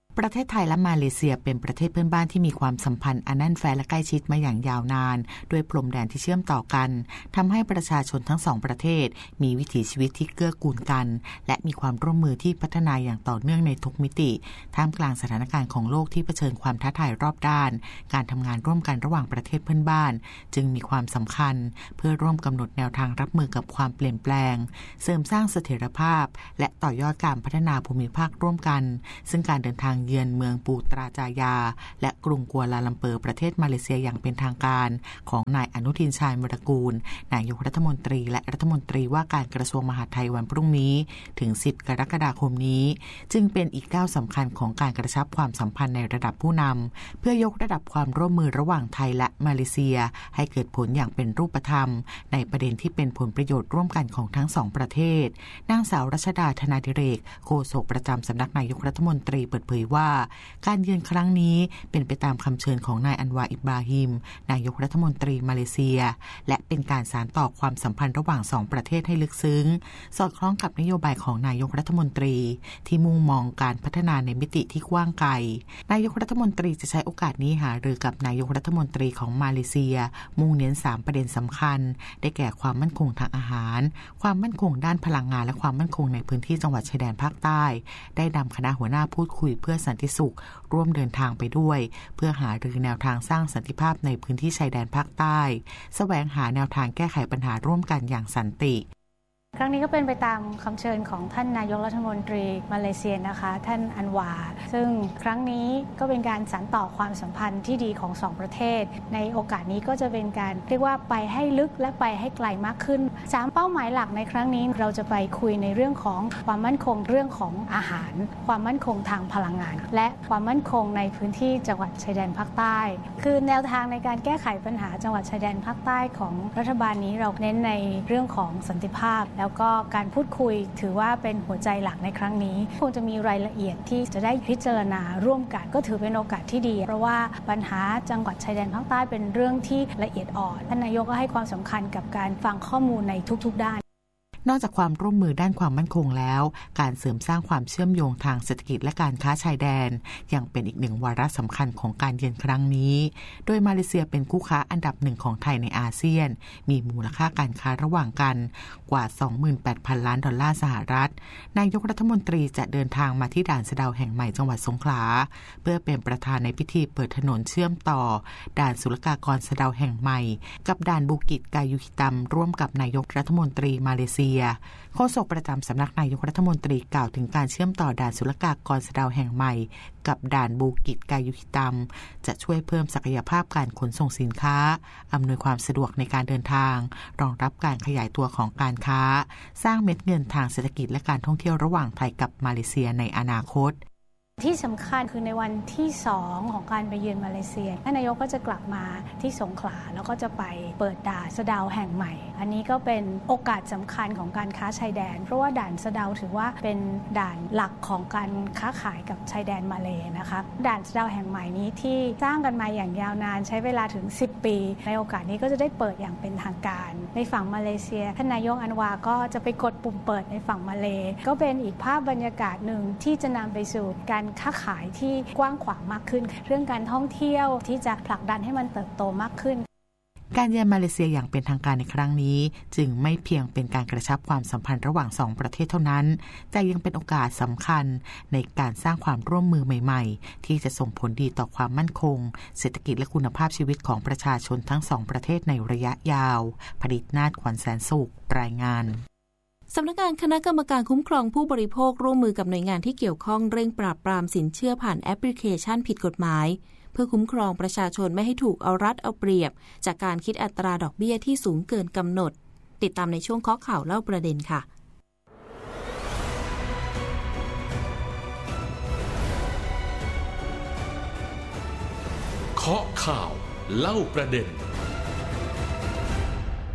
S15: ประเทศไทยและมาเลเซียเป็นประเทศเพื่อนบ้านที่มีความสัมพันธ์อันแน่นแฟ้นและใกล้ชิดมาอย่างยาวนานด้วยพรมแดนที่เชื่อมต่อกันทำให้ประชาชนทั้งสองประเทศมีวิถีชีวิตที่เกื้อกูลกันและมีความร่วมมือที่พัฒนาอย่างต่อเนื่องในทุกมิติท่ามกลางสถานการณ์ของโลกที่เผชิญความท้าทายรอบด้านการทำงานร่วมกันระหว่างประเทศเพื่อนบ้านจึงมีความสำคัญเพื่อร่วมกำหนดแนวทางรับมือกับความเปลี่ยนแปลงเสริมสร้างเสถียรภาพและต่อยอดการพัฒนาภูมิภาคร่วมกันซึ่งการเดินทางเยือนเมืองปูตราจายาและกรุงกัวลาลัมเปอร์ประเทศมาเลเซียอย่างเป็นทางการของนายอนุทินชาญวิรากูลนายกรัฐมนตรีและรัฐมนตรีว่าการกระทรวงมหาดไทยวันพรุ่งนี้ถึง10กรกฎาคมนี้จึงเป็นอีกก้าวสำคัญของการกระชับความสัมพันธ์ในระดับผู้นำเพื่อยกระดับความร่วมมือระหว่างไทยและมาเลเซียให้เกิดผลอย่างเป็นรูปธรรมในประเด็นที่เป็นผลประโยชน์ร่วมกันของทั้งสองประเทศนางสาวรัชดาธนาธิเรกโฆษกประจำสำนักนายกรัฐมนตรีเปิดเผยว่าการเยือนครั้งนี้เป็นไปตามคำเชิญของนายอันวาอิบราฮิมนายกรัฐมนตรีมาเลเซียและเป็นการสานต่อความสัมพันธ์ระหว่างสองประเทศให้ลึกซึ้งสอดคล้องกับนโยบายของนายกรัฐมนตรีที่มุ่งมองการพัฒนาในมิติที่กว้างไกลนายกรัฐมนตรีจะใช้โอกาสนี้หารือกับนายกรัฐมนตรีของมาเลเซียมุ่งเน้น3ประเด็นสำคัญได้แก่ความมั่นคงทางอาหารความมั่นคงด้านพลังงานและความมั่นคงในพื้นที่จังหวัดชายแดนภาคใต้ได้นำคณะหัวหน้าพูดคุยเพื่อสันติสุขร่วมเดินทางไปด้วยเพื่อหารือแนวทางสร้างสันติภาพในพื้นที่ชายแดนภาคใต้แสวงหาแนวทางแก้ไขปัญหาร่วมกันอย่างสันติ
S16: ครั้งนี้ก็เป็นไปตามคำเชิญของท่านนายกรัฐมนตรีมาเลเซียนะคะท่านอันวาซึ่งครั้งนี้ก็เป็นการสานต่อความสัมพันธ์ที่ดีของสองประเทศในโอกาสนี้ก็จะเป็นการเรียกว่าไปให้ลึกและไปให้ไกลมากขึ้น3เป้าหมายหลักในครั้งนี้เราจะไปคุยในเรื่องของความมั่นคงเรื่องของอาหารความมั่นคงทางพลังงานและความมั่นคงในพื้นที่จังหวัดชายแดนภาคใต้คือแนวทางในการแก้ไขปัญหาจังหวัดชายแดนภาคใต้ของรัฐบาลนี้เราเน้นในเรื่องของสันติภาพแล้วก็การพูดคุยถือว่าเป็นหัวใจหลักในครั้งนี้คงจะมีรายละเอียดที่จะได้พิจารณาร่วมกันก็ถือเป็นโอกาสที่ดีเพราะว่าปัญหาจังหวัดชายแดนภาคใต้เป็นเรื่องที่ละเอียดอ่อนท่านนายกก็ให้ความสำคัญกับการฟังข้อมูลในทุกๆด้าน
S15: นอกจากความร่วมมือด้านความมั่นคงแล้วการเสริมสร้างความเชื่อมโยงทางเศรษฐกิจและการค้าชายแดนยังเป็นอีกหนึ่งวาระสำคัญของการเยือนครั้งนี้โดยมาเลเซียเป็นคู่ค้าอันดับ1ของไทยในอาเซียนมีมูลค่าการค้าระหว่างกันกว่า 28,000 ล้านดอลลาร์สหรัฐนายกรัฐมนตรีจะเดินทางมาที่ด่านสะเดาแห่งใหม่จังหวัดสงขลาเพื่อเป็นประธานในพิธีเปิดถนนเชื่อมต่อด่านศุลกากรสะเดาแห่งใหม่กับด่านบูกิตกายุฮิตัมร่วมกับนายกรัฐมนตรีมาเลเซียโฆษกประจำสำนักนายกรัฐมนตรีกล่าวถึงการเชื่อมต่อด่านศุลกากรสะเดาแห่งใหม่กับด่านบูกิตกายุฮิตัมจะช่วยเพิ่มศักยภาพการขนส่งสินค้าอำนวยความสะดวกในการเดินทางรองรับการขยายตัวของการค้าสร้างเม็ดเงินทางเศรษฐกิจและการท่องเที่ยวระหว่างไทยกับมาเลเซียในอนาคต
S16: ที่สำคัญคือในวันที่2ของการไปเยือนมาเลเซียท่านนายกก็จะกลับมาที่สงขลาแล้วก็จะไปเปิดด่านสะเดาแห่งใหม่อันนี้ก็เป็นโอกาสสำคัญของการค้าชายแดนเพราะว่าด่านสะเดาถือว่าเป็นด่านหลักของการค้าขายกับชายแดนมาเลนะคะด่านสะเดาแห่งใหม่นี้ที่สร้างกันมาอย่างยาวนานใช้เวลาถึง10ปีในโอกาสนี้ก็จะได้เปิดอย่างเป็นทางการในฝั่งมาเลเซียท่านนายกอันวาก็จะไปกดปุ่มเปิดในฝั่งมาเลก็เป็นอีกภาพบรรยากาศหนึ่งที่จะนำไปสู่การค้าขายที่กว้างขวางมากขึ้นเรื่องการท่องเที่ยวที่จะผลักดันให้มันเติบโตมากขึ้น
S15: การเยือนมาเลเซียอย่างเป็นทางการในครั้งนี้จึงไม่เพียงเป็นการกระชับความสัมพันธ์ระหว่าง2ประเทศเท่านั้นแต่ยังเป็นโอกาสสำคัญในการสร้างความร่วมมือใหม่ๆที่จะส่งผลดีต่อความมั่นคงเศรษฐกิจและคุณภาพชีวิตของประชาชนทั้ง2ประเทศในระยะยาวผลิตนาฏขวัญแสนสุขรายงาน
S2: สำนักงานคณะกรรมการคุ้มครองผู้บริโภคร่วมมือกับหน่วยงานที่เกี่ยวข้องเร่งปราบปรามสินเชื่อผ่านแอปพลิเคชันผิดกฎหมายเพื่อคุ้มครองประชาชนไม่ให้ถูกเอารัดเอาเปรียบจากการคิดอัตราดอกเบี้ยที่สูงเกินกำหนดติดตามในช่วงเคาะข่าวเล่าประเด็นค่ะ
S17: เคาะข่าวเล่าประเด็น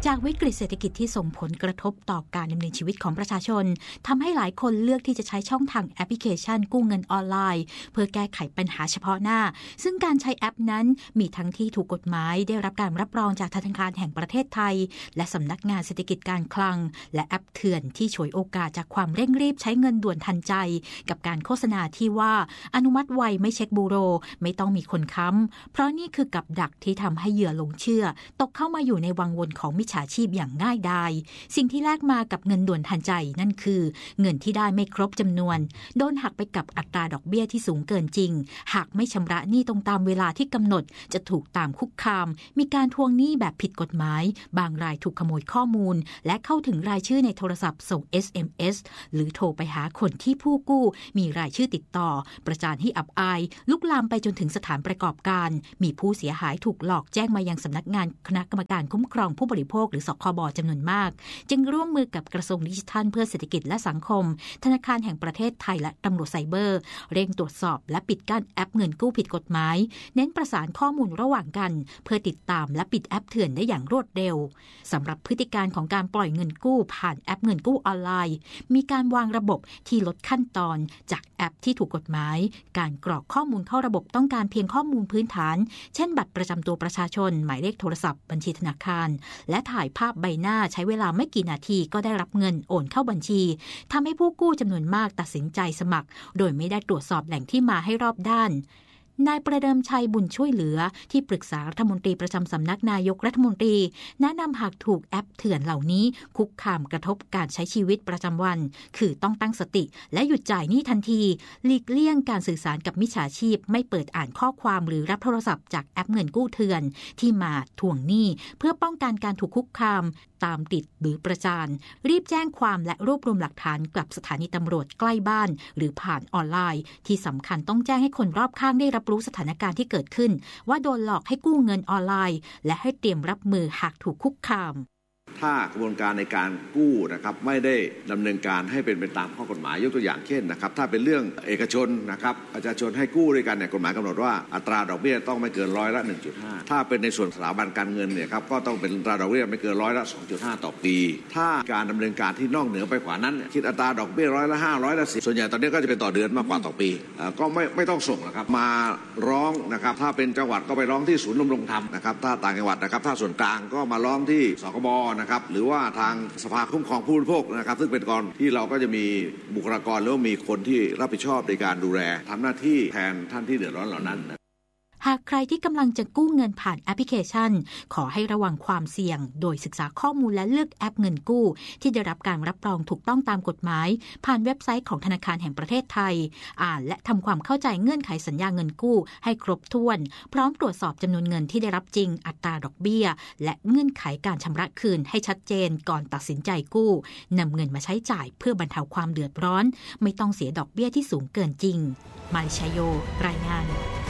S17: จากวิกฤตเศรษฐกิจที่ส่งผลกระทบต่อการดำเนินชีวิตของประชาชนทำให้หลายคนเลือกที่จะใช้ช่องทางแอปพลิเคชันกู้เงินออนไลน์เพื่อแก้ไขปัญหาเฉพาะหน้าซึ่งการใช้แอปนั้นมีทั้งที่ถูกกฎหมายได้รับการรับรองจากธนาคารแห่งประเทศไทยและสำนักงานเศรษฐกิจการคลังและแอปเถื่อนที่ฉวยโอกาสจากความเร่งรีบใช้เงินด่วนทันใจกับการโฆษณาที่ว่าอนุมัติไวไม่เช็คบูโรไม่ต้องมีคนค้ำเพราะนี่คือกับดักที่ทำให้เหยื่อหลงเชื่อตกเข้ามาอยู่ในวังวนของมิจฉาชีพอย่างง่ายดายสิ่งที่แลกมากับเงินด่วนทันใจนั่นคือเงินที่ได้ไม่ครบจำนวนโดนหักไปกับอัตราดอกเบี้ยที่สูงเกินจริงหากไม่ชำระหนี้ตรงตามเวลาที่กำหนดจะถูกตามคุกคามมีการทวงหนี้แบบผิดกฎหมายบางรายถูกขโมยข้อมูลและเข้าถึงรายชื่อในโทรศัพท์ส่ง SMS หรือโทรไปหาคนที่ผู้กู้มีรายชื่อติดต่อประจานให้อับอายลุกลามไปจนถึงสถานประกอบการมีผู้เสียหายถูกหลอกแจ้งมายังสำนักงานคณะกรรมการคุ้มครองผู้บริโภคหรือสคบ.จำนวนมากจึงร่วมมือกับกระทรวงดิจิทัลเพื่อเศรษฐกิจและสังคมธนาคารแห่งประเทศไทยและตำรวจไซเบอร์เร่งตรวจสอบและปิดกั้นแอปเงินกู้ผิดกฎหมายเน้นประสานข้อมูลระหว่างกันเพื่อติดตามและปิดแอปเถื่อนได้อย่างรวดเร็วสำหรับพฤติการของการปล่อยเงินกู้ผ่านแอปเงินกู้ออนไลน์มีการวางระบบที่ลดขั้นตอนจากแอปที่ถูกกฎหมายการกรอกข้อมูลเข้าระบบต้องการเพียงข้อมูลพื้นฐานเช่นบัตรประจำตัวประชาชนหมายเลขโทรศัพท์บัญชีธนาคารและถ่ายภาพใบหน้าใช้เวลาไม่กี่นาทีก็ได้รับเงินโอนเข้าบัญชีทำให้ผู้กู้จำนวนมากตัดสินใจสมัครโดยไม่ได้ตรวจสอบแหล่งที่มาให้รอบด้านนายประเดิมชัยบุญช่วยเหลือที่ปรึกษารัฐมนตรีประจำสำนักนายกรัฐมนตรีแนะนำหากถูกแอปเถื่อนเหล่านี้คุกคามกระทบการใช้ชีวิตประจำวันคือต้องตั้งสติและหยุดจ่ายหนี้ทันทีหลีกเลี่ยงการสื่อสารกับมิจฉาชีพไม่เปิดอ่านข้อความหรือรับโทรศัพท์จากแอปเงินกู้เถื่อนที่มาทวงหนี้เพื่อป้องกันการถูกคุกคามตามติดหรือประจานรีบแจ้งความและรวบรวมหลักฐานกับสถานีตำรวจใกล้บ้านหรือผ่านออนไลน์ที่สำคัญต้องแจ้งให้คนรอบข้างได้รับรู้สถานการณ์ที่เกิดขึ้นว่าโดนหลอกให้กู้เงินออนไลน์และให้เตรียมรับมือหากถูกคุกคาม
S18: ถ้ากระบวนการในการกู้นะครับไม่ได้ดำเนินการให้เป็นไปตามข้อกฎหมายยกตัวอย่างเช่นนะครับถ้าเป็นเรื่องเอกชนนะครับประชาชนให้กู้ด้วยกันเนี่ยกฎหมายกำหนดว่าอัตราดอกเบี้ยต้องไม่เกิน100% ถ้าเป็นในส่วนสถาบันการเงินเนี่ยครับก็ต้องเป็นอัตราดอกเบี้ยไม่เกิน2.5%ต่อปีถ้าการดำเนินการที่นอกเหนือไปกว่านั้นคิดอัตราดอกเบี้ย5%, 10%ส่วนใหญ่ตอนนี้ก็จะเป็นต่อเดือนมากกว่าต่อปีก็ไม่ต้องส่งนะครับมาร้องนะครับถ้าเป็นจังหวัดก็ไปร้องที่ศูนย์ดำรงธรรมนะครับถ้าต่างจังหวัดนะครับถ้าส่วนกลางก็มาร้องที่สคบ.นะครับหรือว่าทางสภาคุ้มครองผู้บริโภคนะครับซึ่งเป็นกองที่เราก็จะมีบุคลากรหรือมีคนที่รับผิดชอบในการดูแลทำหน้าที่แทนท่านที่เดือดร้อนเหล่านั้น
S17: หากใครที่กำลังจะกู้เงินผ่านแอปพลิเคชันขอให้ระวังความเสี่ยงโดยศึกษาข้อมูลและเลือกแอปเงินกู้ที่ได้รับการรับรองถูกต้องตามกฎหมายผ่านเว็บไซต์ของธนาคารแห่งประเทศไทยอ่านและทำความเข้าใจเงื่อนไขสัญญาเงินกู้ให้ครบถ้วนพร้อมตรวจสอบจำนวนเงินที่ได้รับจริงอัตราดอกเบี้ยและเงื่อนไขการชำระคืนให้ชัดเจนก่อนตัดสินใจกู้นำเงินมาใช้จ่ายเพื่อบรรเทาความเดือดร้อนไม่ต้องเสียดอกเบี้ยที่สูงเกินจริงมาริชโยรายงาน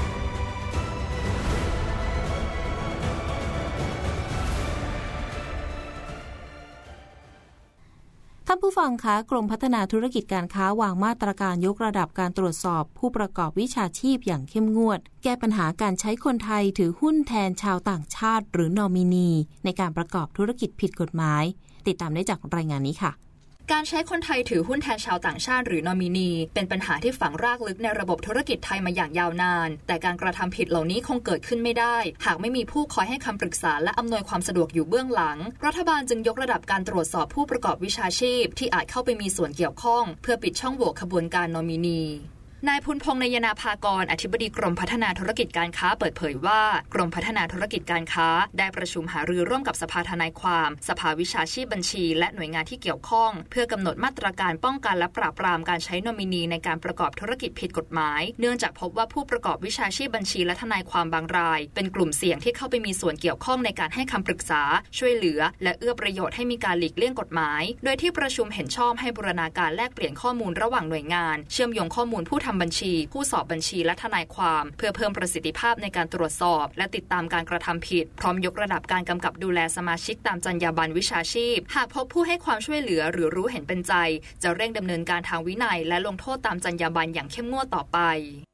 S2: ท่านผู้ฟังคะกรมพัฒนาธุรกิจการค้าวางมาตรการยกระดับการตรวจสอบผู้ประกอบวิชาชีพอย่างเข้มงวดแก้ปัญหาการใช้คนไทยถือหุ้นแทนชาวต่างชาติหรือนอมินีในการประกอบธุรกิจผิดกฎหมายติดตามได้จากรายงานนี้ค่ะ
S19: การใช้คนไทยถือหุ้นแทนชาวต่างชาติหรือนอมินีเป็นปัญหาที่ฝังรากลึกในระบบธุรกิจไทยมาอย่างยาวนานแต่การกระทำผิดเหล่านี้คงเกิดขึ้นไม่ได้หากไม่มีผู้คอยให้คำปรึกษาและอำนวยความสะดวกอยู่เบื้องหลังรัฐบาลจึงยกระดับการตรวจสอบผู้ประกอบวิชาชีพที่อาจเข้าไปมีส่วนเกี่ยวข้องเพื่อปิดช่องโหว่ขบวนการนอมินีนายพุนพงษ์นยนาภากรอธิบดีกรมพัฒนาธุรกิจการค้าเปิดเผยว่ากรมพัฒนาธุรกิจการค้าได้ประชุมหารือร่วมกับสภาทนายความสภาวิชาชีพบัญชีและหน่วยงานที่เกี่ยวข้องเพื่อกำหนดมาตรการป้องกันและปราบปรามการใช้นอมินีในการประกอบธุรกิจผิดกฎหมายเนื่องจากพบว่าผู้ประกอบวิชาชีพบัญชีและทนายความบางรายเป็นกลุ่มเสี่ยงที่เข้าไปมีส่วนเกี่ยวข้องในการให้คำปรึกษาช่วยเหลือและเอื้อประโยชน์ให้มีการหลีกเลี่ยงกฎหมายโดยที่ประชุมเห็นชอบให้บูรณาการแลกเปลี่ยนข้อมูลระหว่างหน่วยงานเชื่อมโยงข้อมูลผู้ทำบัญชีผู้สอบบัญชีและทนายความเพื่อเพิ่มประสิทธิภาพในการตรวจสอบและติดตามการกระทำผิดพร้อมยกระดับการกำกับดูแลสมาชิกตามจรรยาบรรณวิชาชีพหากพบผู้ให้ความช่วยเหลือหรือรู้เห็นเป็นใจจะเร่งดำเนินการทางวินัยและลงโทษตามจรรยาบรรณอย่างเข้มงวดต่อไป
S20: ผู้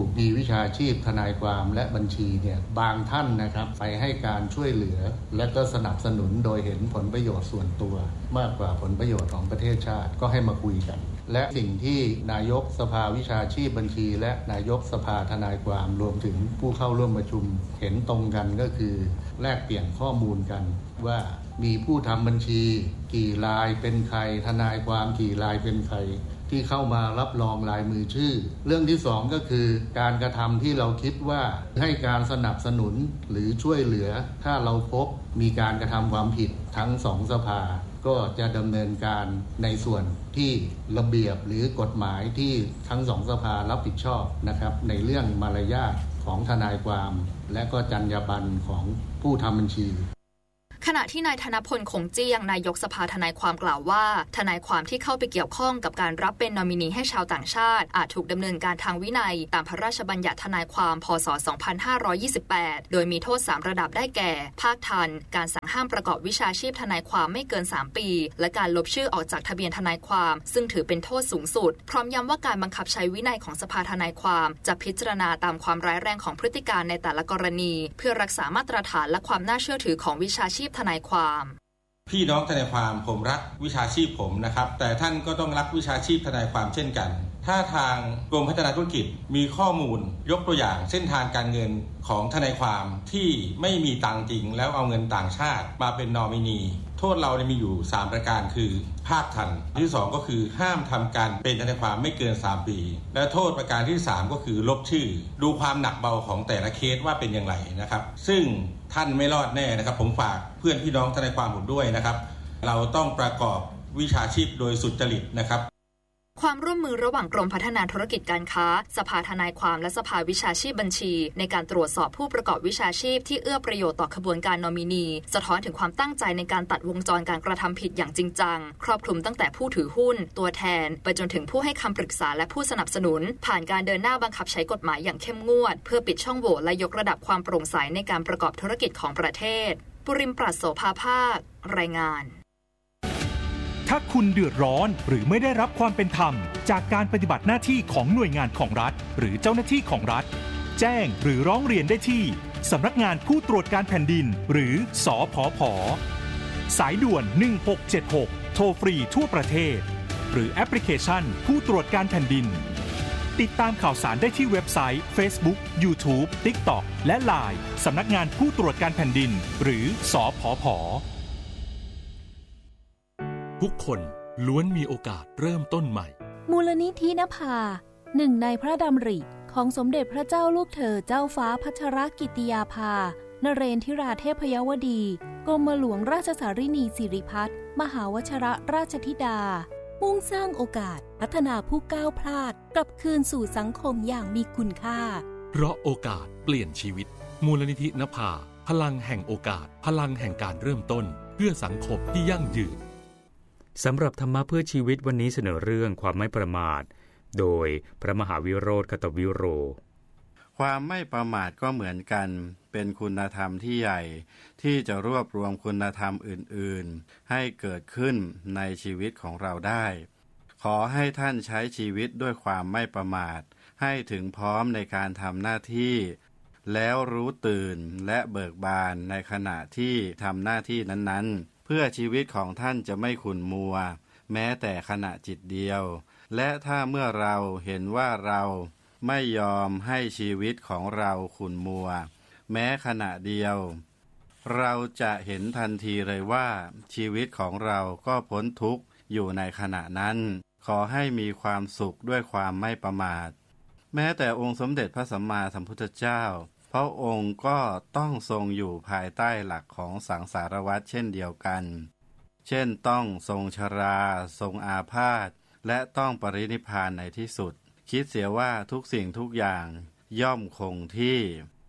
S20: มีวิชาชีพทนายความและบัญชีเนี่ยบางท่านนะครับไปให้การช่วยเหลือและก็สนับสนุนโดยเห็นผลประโยชน์ส่วนตัวมากกว่าผลประโยชน์ของประเทศชาติก็ให้มาคุยกันและสิ่งที่นายกสภาวิชาชีพบัญชีและนายกสภาทนายความรวมถึงผู้เข้าร่วมประชุมเห็นตรงกันก็คือแลกเปลี่ยนข้อมูลกันว่ามีผู้ทำบัญชีกี่รายเป็นใครทนายความกี่รายเป็นใครที่เข้ามารับรองลายมือชื่อเรื่องที่2ก็คือการกระทำที่เราคิดว่าให้การสนับสนุนหรือช่วยเหลือถ้าเราพบมีการกระทำความผิดทั้ง2สภาก็จะดำเนินการในส่วนที่ระเบียบหรือกฎหมายที่ทั้ง2สภารับผิดชอบนะครับในเรื่องมารยาทของทนายความและก็จรรยาบรรณของผู้ทำบัญชี
S19: ขณะที่นายธนพลคงเจี้ยงนายกสภาทนายความกล่าวว่าทนายความที่เข้าไปเกี่ยวข้องกับการรับเป็นนอมินีให้ชาวต่างชาติอาจถูกดำเนินการทางวินัยตามพระราชบัญญัติทนายความพ.ศ. 2528โดยมีโทษ3ระดับได้แก่ภาคทันการสั่งห้ามประกอบวิชาชีพทนายความไม่เกิน3ปีและการลบชื่อออกจากทะเบียนทนายความซึ่งถือเป็นโทษสูงสุดพร้อมย้ำว่าการบังคับใช้วินัยของสภาทนายความจะพิจารณาตามความร้ายแรงของพฤติการในแต่ละกรณีเพื่อรักษามาตรฐานและความน่าเชื่อถือของวิชาชีพทนายความ
S21: พี่น้องทนายความผมรักวิชาชีพผมนะครับแต่ท่านก็ต้องรักวิชาชีพทนายความเช่นกันถ้าทางกรมพัฒนาธุรกิจมีข้อมูลยกตัวอย่างเส้นทางการเงินของทนายความที่ไม่มีตังจริงแล้วเอาเงินต่างชาติมาเป็นนอมินีโทษเรามีอยู่3ประการคือภาคทันที่2ก็คือห้ามทำการเป็นทนายความไม่เกิน3ปีและโทษประการที่3ก็คือลบชื่อดูความหนักเบาของแต่ละเคสว่าเป็นอย่างไรนะครับซึ่งท่านไม่รอดแน่นะครับผมฝากเพื่อนพี่น้องทนายความผมด้วยนะครับเราต้องประกอบวิชาชีพโดยสุจริตนะครับ
S19: ความร่วมมือระหว่างกรมพัฒนาธุรกิจการค้าสภาทนายความและสภาวิชาชีพบัญชีในการตรวจสอบผู้ประกอบวิชาชีพที่เอื้อประโยชน์ต่อขบวนการนอมินีสะท้อนถึงความตั้งใจในการตัดวงจรการกระทำผิดอย่างจริงจังครอบคลุมตั้งแต่ผู้ถือหุ้นตัวแทนไปจนถึงผู้ให้คำปรึกษาและผู้สนับสนุนผ่านการเดินหน้าบังคับใช้กฎหมายอย่างเข้มงวดเพื่อปิดช่องโหว่และยกระดับความโปร่งใสในการประกอบธุรกิจของประเทศปุริมปรัชโสภาภาครายงาน
S11: ถ้าคุณเดือดร้อนหรือไม่ได้รับความเป็นธรรมจากการปฏิบัติหน้าที่ของหน่วยงานของรัฐหรือเจ้าหน้าที่ของรัฐแจ้งหรือร้องเรียนได้ที่สำนักงานผู้ตรวจการแผ่นดินหรือสผผ.สายด่วน1676โทรฟรีทั่วประเทศหรือแอปพลิเคชันผู้ตรวจการแผ่นดินติดตามข่าวสารได้ที่เว็บไซต์ Facebook YouTube TikTok และ LINE สำนักงานผู้ตรวจการแผ่นดินหรือสผผ.
S22: ทุกคนล้วนมีโอกาสเริ่มต้นใหม่
S8: มูลนิธินภาหนึ่งในพระดำริของสมเด็จพระเจ้าลูกเธอเจ้าฟ้าพัชรกิติยาภานเรนทิราเทพยวดีกรมหลวงราชสารินีสิริพัฒน์มหาวชิรราชธิดามุ่งสร้างโอกาสพัฒนาผู้ก้าวพลาดกลับคืนสู่สังคมอย่างมีคุณค่า
S22: เพราะโอกาสเปลี่ยนชีวิตมูลนิธินภาพลังแห่งโอกาสพลังแห่งการเริ่มต้นเพื่อสังคมที่ยั่งยืน
S1: สำหรับธรรมะเพื่อชีวิตวันนี้เสนอเรื่องความไม่ประมาทโดยพระมหาวิโรจน์ คตวิโร
S23: ความไม่ประมาทก็เหมือนกันเป็นคุณธรรมที่ใหญ่ที่จะรวบรวมคุณธรรมอื่นๆให้เกิดขึ้นในชีวิตของเราได้ขอให้ท่านใช้ชีวิตด้วยความไม่ประมาทให้ถึงพร้อมในการทำหน้าที่แล้วรู้ตื่นและเบิกบานในขณะที่ทำหน้าที่นั้นๆเพื่อชีวิตของท่านจะไม่ขุ่นมัวแม้แต่ขณะจิตเดียวและถ้าเมื่อเราเห็นว่าเราไม่ยอมให้ชีวิตของเราขุ่นมัวแม้ขณะเดียวเราจะเห็นทันทีเลยว่าชีวิตของเราก็พ้นทุกข์อยู่ในขณะนั้นขอให้มีความสุขด้วยความไม่ประมาทแม้แต่องค์สมเด็จพระสัมมาสัมพุทธเจ้าพระองค์ก็ต้องทรงอยู่ภายใต้หลักของสังสารวัฏเช่นเดียวกันเช่นต้องทรงชราทรงอาพาธและต้องปรินิพพานในที่สุดคิดเสียว่าทุกสิ่งทุกอย่างย่อมคงที่